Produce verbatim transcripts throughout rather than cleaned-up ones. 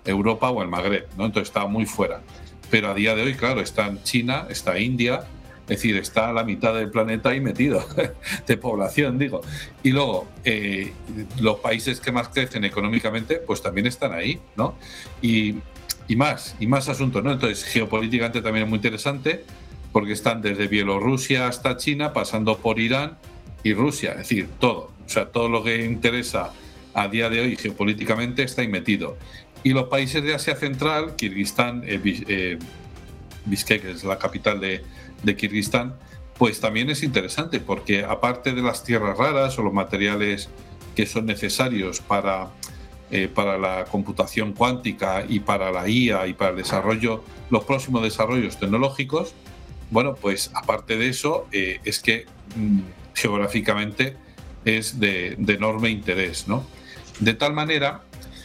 Europa o el Magreb, ¿no? Entonces está muy fuera. Pero a día de hoy, claro, está en China, está India, es decir, está la mitad del planeta ahí metido, de población, digo. Y luego, eh, los países que más crecen económicamente, pues también están ahí, ¿no? Y, y más, y más asuntos, ¿no? Entonces, geopolíticamente también es muy interesante, porque están desde Bielorrusia hasta China, pasando por Irán y Rusia, es decir, todo. O sea, todo lo que interesa a día de hoy geopolíticamente está ahí metido. Y los países de Asia Central, Kirguistán, eh, eh, Bishkek, que es la capital de, de Kirguistán, pues también es interesante, porque aparte de las tierras raras o los materiales que son necesarios para, eh, para la computación cuántica y para la I A y para el desarrollo, los próximos desarrollos tecnológicos, bueno, pues aparte de eso, eh, es que mmm, geográficamente es de, de enorme interés, ¿no? De tal manera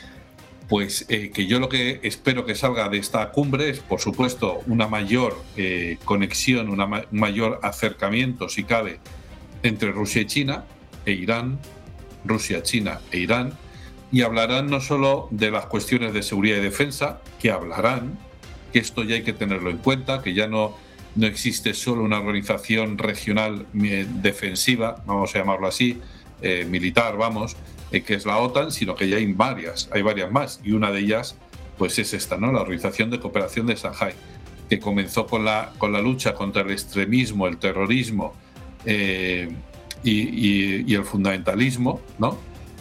pues eh, que yo lo que espero que salga de esta cumbre es, por supuesto, una mayor eh, conexión, una ma- un mayor acercamiento, si cabe, entre Rusia y China e Irán, Rusia, China e Irán, y hablarán no solo de las cuestiones de seguridad y defensa, que hablarán, que esto ya hay que tenerlo en cuenta, que ya no, no existe solo una organización regional eh, defensiva, vamos a llamarlo así, eh, militar, vamos, eh, que es la OTAN, sino que ya hay varias, hay varias más, y una de ellas pues es esta, ¿no? La Organización de Cooperación de Shanghái, que comenzó con la, con la lucha contra el extremismo, el terrorismo eh, y, y, y el fundamentalismo, ¿no?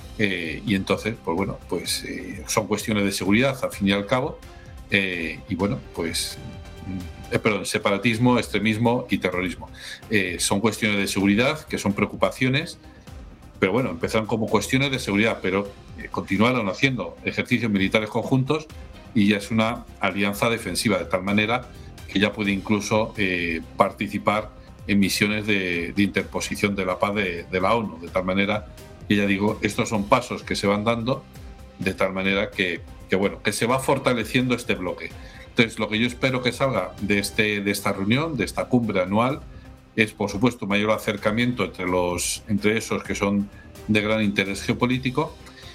Eh, y entonces, pues bueno, pues eh, son cuestiones de seguridad, al fin y al cabo, eh, y bueno, pues, eh, perdón, separatismo, extremismo y terrorismo. Eh, son cuestiones de seguridad, que son preocupaciones, pero bueno, empezaron como cuestiones de seguridad, pero eh, continuaron haciendo ejercicios militares conjuntos y ya es una alianza defensiva, de tal manera que ya puede incluso eh, participar en misiones de, de interposición de la paz de, de la ONU, de tal manera que ya digo, estos son pasos que se van dando de tal manera que, que bueno, que se va fortaleciendo este bloque. Entonces, lo que yo espero que salga de, este, de esta reunión, de esta cumbre anual, es, por supuesto, mayor acercamiento entre, los, entre esos que son de gran interés geopolítico.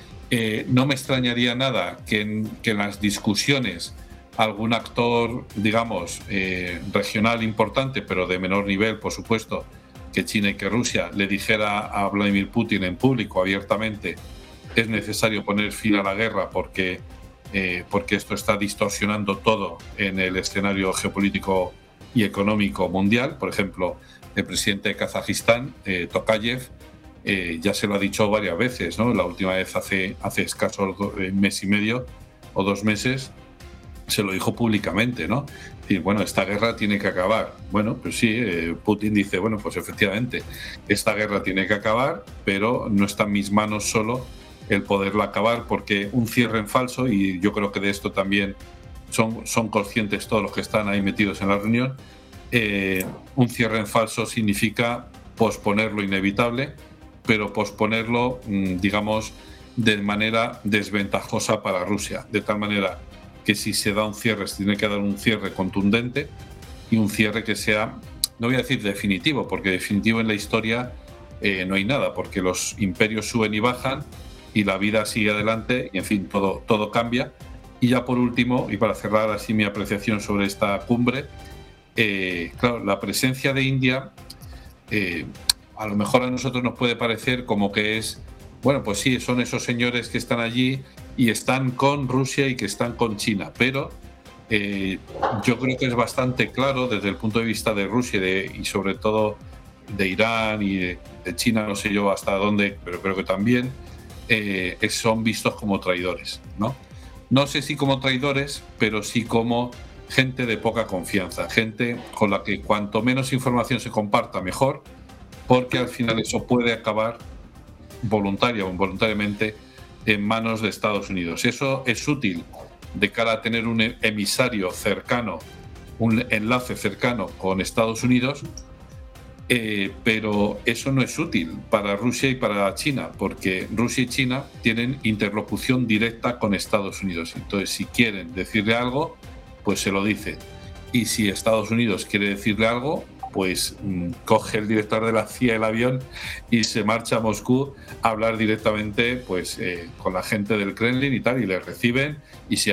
Eh, no me extrañaría nada que en, que en las discusiones algún actor, digamos, eh, regional importante, pero de menor nivel, por supuesto, que China y que Rusia, le dijera a Vladimir Putin en público, abiertamente, es necesario poner fin a la guerra porque, eh, porque esto está distorsionando todo en el escenario geopolítico y económico mundial. Por ejemplo, el presidente de Kazajistán, eh, Tokayev, eh, ya se lo ha dicho varias veces, ¿no? La última vez hace, hace escaso un mes y medio o dos meses se lo dijo públicamente, ¿no? Es decir, bueno, esta guerra tiene que acabar. Bueno, pues sí, eh, Putin dice, bueno, pues efectivamente, esta guerra tiene que acabar, pero no está en mis manos solo el poderla acabar, porque un cierre en falso, y yo creo que de esto también son, son conscientes todos los que están ahí metidos en la reunión, eh, un cierre en falso significa posponer lo inevitable, pero posponerlo, digamos, de manera desventajosa para Rusia, de tal manera que si se da un cierre, se tiene que dar un cierre contundente y un cierre que sea, no voy a decir definitivo, porque definitivo en la historia eh, no hay nada, porque los imperios suben y bajan y la vida sigue adelante y, en fin, todo, todo cambia. Y ya por último, y para cerrar así mi apreciación sobre esta cumbre, eh, claro, la presencia de India, eh, a lo mejor a nosotros nos puede parecer como que es, bueno, pues sí, son esos señores que están allí y están con Rusia y que están con China, pero eh, yo creo que es bastante claro desde el punto de vista de Rusia y, de, y sobre todo de Irán y de, de China, no sé yo hasta dónde, pero creo que también eh, son vistos como traidores, ¿no? No sé si como traidores, pero sí como gente de poca confianza, gente con la que cuanto menos información se comparta, mejor, porque al final eso puede acabar voluntaria o involuntariamente en manos de Estados Unidos. Eso es útil de cara a tener un emisario cercano, un enlace cercano con Estados Unidos, eh, pero eso no es útil para Rusia y para China, porque Rusia y China tienen interlocución directa con Estados Unidos. Entonces, si quieren decirle algo, pues se lo dicen. Y si Estados Unidos quiere decirle algo, pues mmm, coge el director de la C I A el avión y se marcha a Moscú a hablar directamente pues, eh, con la gente del Kremlin y tal, y les reciben, y si